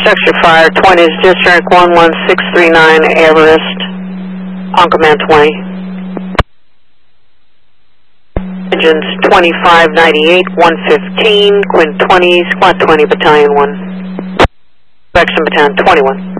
Structure fire, 20s, District 11639, Everest, on command 20. Engines 2598, 115, Quint 20s, Squad 20, Battalion 1. Correction, Battalion 21.